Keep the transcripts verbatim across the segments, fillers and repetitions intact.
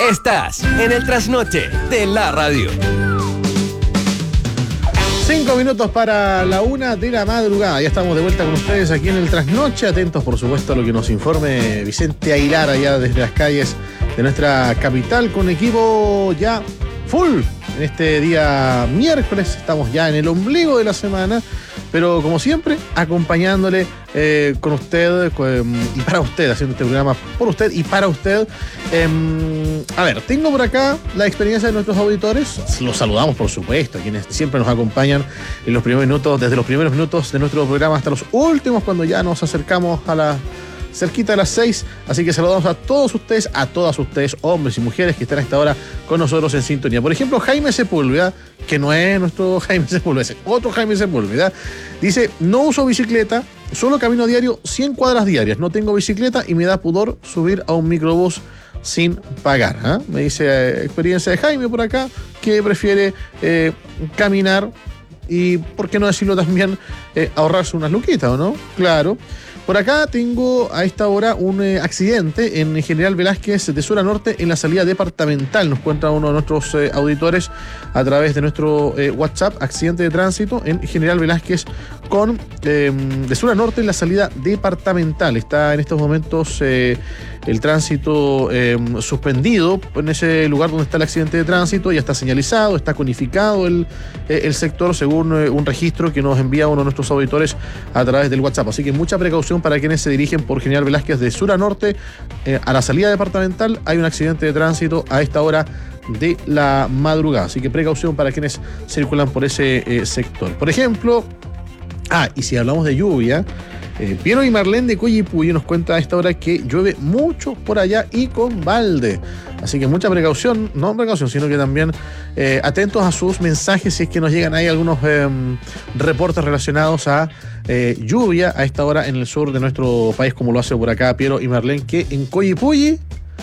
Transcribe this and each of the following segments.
Estás en el trasnoche de la radio. Cinco minutos para la una de la madrugada. Ya estamos de vuelta con ustedes aquí en el trasnoche. Atentos, por supuesto, a lo que nos informe Vicente Aguilar allá desde las calles de nuestra capital, con equipo ya full en este día miércoles. Estamos ya en el ombligo de la semana, pero como siempre, acompañándole eh, con usted con, y para usted, haciendo este programa por usted y para usted. Eh, a ver, tengo por acá la experiencia de nuestros auditores. Los saludamos, por supuesto, a quienes siempre nos acompañan en los primeros minutos, desde los primeros minutos de nuestro programa hasta los últimos, cuando ya nos acercamos a la cerquita de las seis, así que saludamos a todos ustedes, a todas ustedes, hombres y mujeres que están a esta hora con nosotros en sintonía. Por ejemplo, Jaime Sepúlveda, que no es nuestro Jaime Sepúlveda, es otro Jaime Sepúlveda, dice: no uso bicicleta, solo camino a diario cien cuadras diarias, no tengo bicicleta y me da pudor subir a un microbús sin pagar. ¿eh? Me dice eh, experiencia de Jaime por acá, que prefiere eh, caminar y, por qué no decirlo también, eh, ahorrarse unas luquitas, ¿o no? Claro. Por acá tengo a esta hora un eh, accidente en General Velázquez de sur a norte en la salida departamental. Nos cuenta uno de nuestros eh, auditores a través de nuestro eh, WhatsApp: accidente de tránsito en General Velázquez con eh, de sur a norte en la salida departamental. Está en estos momentos eh, el tránsito eh, suspendido en ese lugar donde está el accidente de tránsito. Ya está señalizado, está conificado el, eh, el sector según eh, un registro que nos envía uno de nuestros auditores a través del WhatsApp. Así que mucha precaución para quienes se dirigen por General Velázquez de sur a norte eh, a la salida departamental. Hay un accidente de tránsito a esta hora de la madrugada, así que precaución para quienes circulan por ese eh, sector. Por ejemplo, ah, y si hablamos de lluvia, eh, Piero y Marlene de Coyipulli nos cuenta a esta hora que llueve mucho por allá y con balde. Así que mucha precaución, no precaución, sino que también eh, atentos a sus mensajes si es que nos llegan ahí algunos eh, reportes relacionados a eh, lluvia a esta hora en el sur de nuestro país, como lo hace por acá Piero y Marlene, que en Coyipulli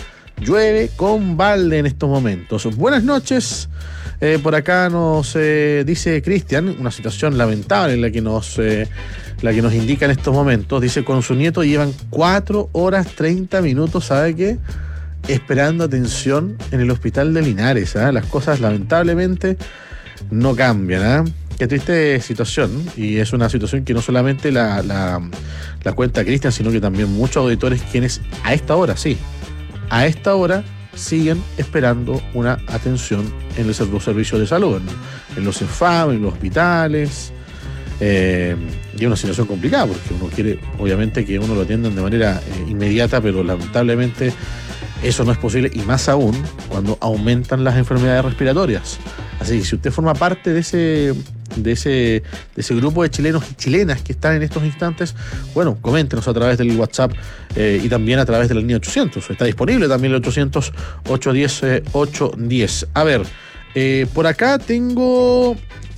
llueve con balde en estos momentos. Buenas noches. Eh, por acá nos eh, dice Cristian, una situación lamentable en la que nos eh, la que nos indica en estos momentos. Dice: con su nieto llevan cuatro horas treinta minutos, ¿sabe qué? Esperando atención en el hospital de Linares. ¿eh? Las cosas lamentablemente no cambian. ¿eh? Qué triste situación, y es una situación que no solamente la, la, la cuenta Cristian, sino que también muchos auditores quienes a esta hora, sí, a esta hora siguen esperando una atención en el servicio de salud, en, en los EFAM, en los hospitales. Eh, y es una situación complicada porque uno quiere, obviamente, que uno lo atiendan de manera eh, inmediata, pero lamentablemente eso no es posible, y más aún cuando aumentan las enfermedades respiratorias. Así que si usted forma parte de ese, de ese, de ese grupo de chilenos y chilenas que están en estos instantes, bueno, coméntenos a través del WhatsApp eh, y también a través de la línea ochocientos. Está disponible también el ochocientos, ochocientos diez, eh, ochocientos diez. A ver, eh, por acá tengo...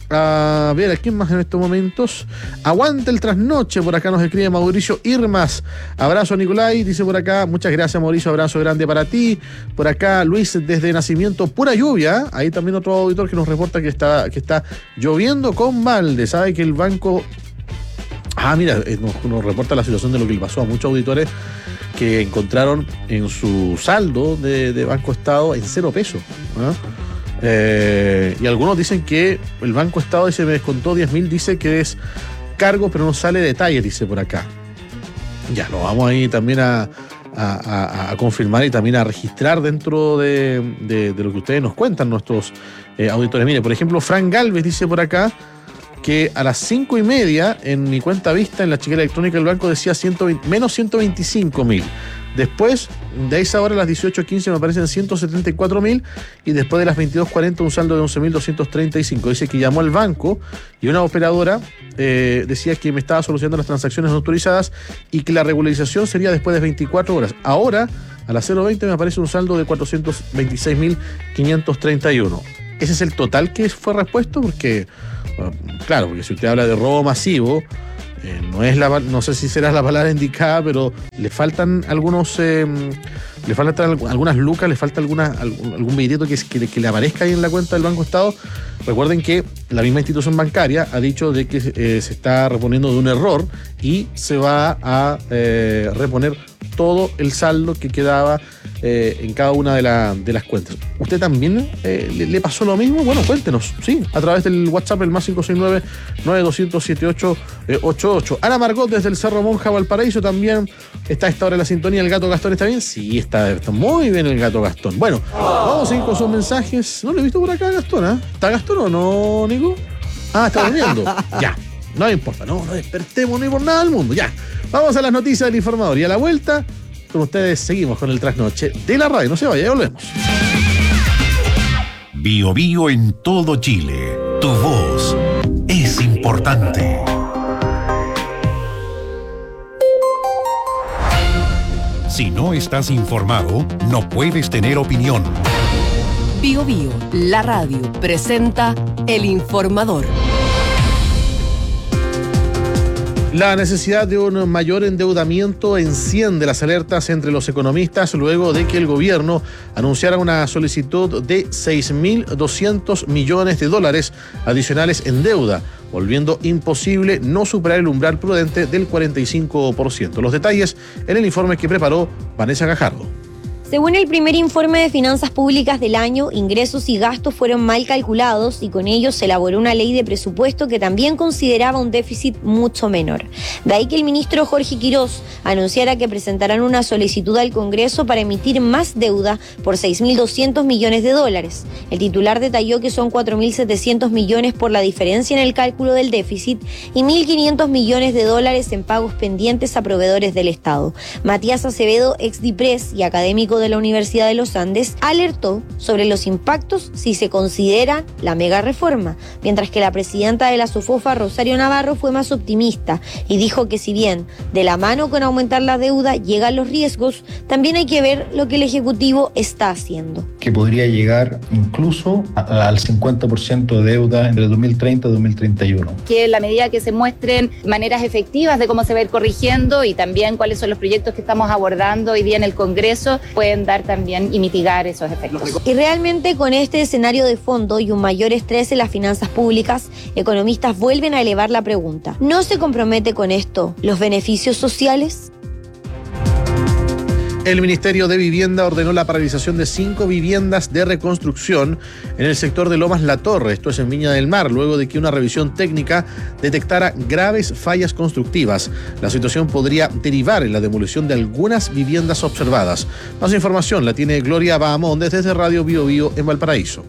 A ver, ¿a quién más en estos momentos? Aguanta el trasnoche, por acá nos escribe Mauricio Irmas. Abrazo, Nicolai, dice por acá. Muchas gracias, Mauricio, abrazo grande para ti. Por acá Luis, desde Nacimiento, pura lluvia. Ahí también otro auditor que nos reporta que está, que está lloviendo con balde. Sabe que el banco... Ah, mira, nos, nos reporta la situación de lo que le pasó a muchos auditores que encontraron en su saldo de, de Banco Estado en cero pesos. ¿no? Eh, y algunos dicen que el Banco Estado dice: me descontó diez mil, dice que es cargo, pero no sale detalle, dice por acá. Ya, lo vamos ahí también a, a, a, a confirmar y también a registrar dentro de, de, de lo que ustedes nos cuentan, nuestros eh, auditores. Mire, por ejemplo, Fran Galvez dice por acá que a las cinco y media en mi cuenta vista en la chequera electrónica del banco decía ciento veinte, menos ciento veinticinco mil. Después de esa hora a las dieciocho quince me aparecen ciento setenta y cuatro mil, y después de las veintidós cuarenta un saldo de once mil doscientos treinta y cinco. Dice que llamó al banco y una operadora eh, decía que me estaba solucionando las transacciones no autorizadas y que la regularización sería después de veinticuatro horas. Ahora, a las cero veinte me aparece un saldo de cuatrocientos veintiséis mil quinientos treinta y uno. Ese es el total que fue repuesto, porque, bueno, claro, porque si usted habla de robo masivo, Eh, no es la, no sé si será la palabra indicada, pero le faltan algunos, eh, le faltan algunas lucas, le falta alguna, algún, algún billetito que, que, que le aparezca ahí en la cuenta del Banco Estado. Recuerden que la misma institución bancaria ha dicho de que eh, se está reponiendo de un error y se va a eh, reponer todo el saldo que quedaba eh, en cada una de, la, de las cuentas. ¿Usted también eh, le, le pasó lo mismo? Bueno, cuéntenos, sí, a través del WhatsApp, el más cinco seis nueve, nueve dos cero cero, siete ocho ocho ocho. Ana Margot desde el Cerro Monja, Valparaíso, también está a esta hora en la sintonía. ¿El gato Gastón está bien? Sí, está, está muy bien el gato Gastón. Bueno, vamos a ir con sus mensajes. ¿No lo he visto por acá a Gastón? ¿eh? ¿Está Gastón o no, Nico? Ah, está durmiendo. Ya, no importa, no, no despertemos ni por nada del mundo. Ya, vamos a las noticias del informador. Y a la vuelta, con ustedes seguimos con el trasnoche de la radio. No se vaya, ya volvemos. Bio Bio en todo Chile. Tu voz es importante. Si no estás informado, no puedes tener opinión. Bio Bio, la radio, presenta El Informador. La necesidad de un mayor endeudamiento enciende las alertas entre los economistas luego de que el gobierno anunciara una solicitud de seis mil doscientos millones de dólares adicionales en deuda, volviendo imposible no superar el umbral prudente del cuarenta y cinco por ciento. Los detalles en el informe que preparó Vanessa Gajardo. Según el primer informe de finanzas públicas del año, ingresos y gastos fueron mal calculados y con ello se elaboró una ley de presupuesto que también consideraba un déficit mucho menor. De ahí que el ministro Jorge Quirós anunciara que presentarán una solicitud al Congreso para emitir más deuda por seis mil doscientos millones de dólares. El titular detalló que son cuatro mil setecientos millones por la diferencia en el cálculo del déficit y mil quinientos millones de dólares en pagos pendientes a proveedores del Estado. Matías Acevedo, ex DIPRES y académico de la Universidad de los Andes, alertó sobre los impactos si se considera la mega reforma, mientras que la presidenta de la SOFOFA, Rosario Navarro, fue más optimista y dijo que si bien de la mano con aumentar la deuda llegan los riesgos, también hay que ver lo que el Ejecutivo está haciendo. Que podría llegar incluso a, al cincuenta por ciento de deuda entre dos mil treinta y dos mil treinta y uno. Que en la medida que se muestren maneras efectivas de cómo se va a ir corrigiendo y también cuáles son los proyectos que estamos abordando hoy día en el Congreso, pueden dar también y mitigar esos efectos. Y realmente con este escenario de fondo y un mayor estrés en las finanzas públicas, economistas vuelven a elevar la pregunta: ¿no se compromete con esto los beneficios sociales? El Ministerio de Vivienda ordenó la paralización de cinco viviendas de reconstrucción en el sector de Lomas La Torre, esto es en Viña del Mar, luego de que una revisión técnica detectara graves fallas constructivas. La situación podría derivar en la demolición de algunas viviendas observadas. Más información la tiene Gloria Bahamondes desde Radio Bio Bio en Valparaíso.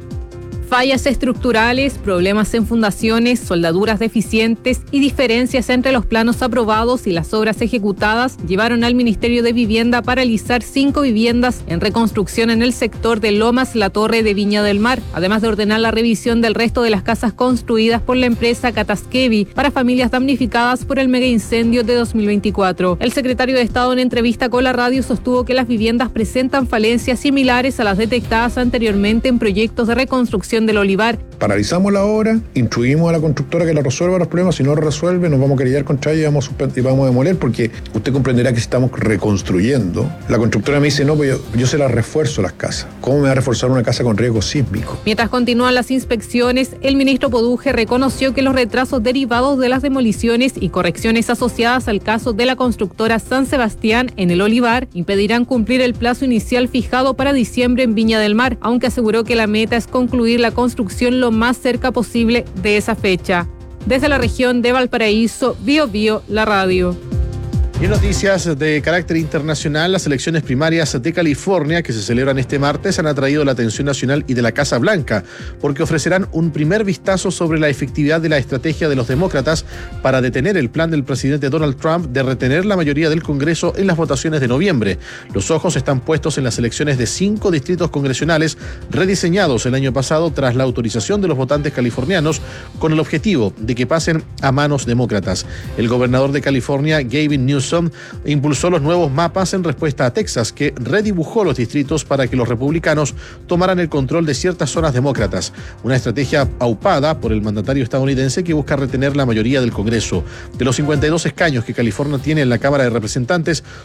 Fallas estructurales, problemas en fundaciones, soldaduras deficientes y diferencias entre los planos aprobados y las obras ejecutadas llevaron al Ministerio de Vivienda a paralizar cinco viviendas en reconstrucción en el sector de Lomas La Torre de Viña del Mar, además de ordenar la revisión del resto de las casas construidas por la empresa Catasquevi para familias damnificadas por el mega incendio de dos mil veinticuatro. El secretario de Estado en entrevista con la radio sostuvo que las viviendas presentan falencias similares a las detectadas anteriormente en proyectos de reconstrucción del Olivar. Paralizamos la obra, instruimos a la constructora que la resuelva los problemas. Si no resuelve, nos vamos a querellar contra ella y vamos, y vamos a demoler, porque usted comprenderá que si estamos reconstruyendo, la constructora me dice, no, pues yo, yo se las refuerzo las casas. ¿Cómo me va a reforzar una casa con riesgo sísmico? Mientras continúan las inspecciones, el ministro Poduje reconoció que los retrasos derivados de las demoliciones y correcciones asociadas al caso de la constructora San Sebastián en el Olivar impedirán cumplir el plazo inicial fijado para diciembre en Viña del Mar, aunque aseguró que la meta es concluir la construcción lo más cerca posible de esa fecha. Desde la región de Valparaíso, Bio Bio, la radio. Y en noticias de carácter internacional, las elecciones primarias de California que se celebran este martes han atraído la atención nacional y de la Casa Blanca, porque ofrecerán un primer vistazo sobre la efectividad de la estrategia de los demócratas para detener el plan del presidente Donald Trump de retener la mayoría del Congreso en las votaciones de noviembre. Los ojos están puestos en las elecciones de cinco distritos congresionales rediseñados el año pasado tras la autorización de los votantes californianos con el objetivo de que pasen a manos demócratas. El gobernador de California, Gavin Newsom, impulsó los nuevos mapas en respuesta a Texas, que redibujó los distritos para que los republicanos tomaran el control de ciertas zonas demócratas. Una estrategia aupada por el mandatario estadounidense que busca retener la mayoría del Congreso. De los cincuenta y dos escaños que California tiene en la Cámara de Representantes,